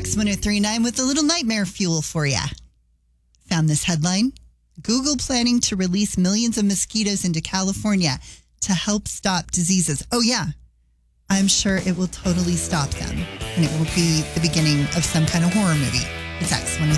X1039 with a little nightmare fuel for you. Found this headline. Google planning to release millions of mosquitoes into California to help stop diseases. Oh, yeah. I'm sure it will totally stop them. And it will be the beginning of some kind of horror movie. It's X1039.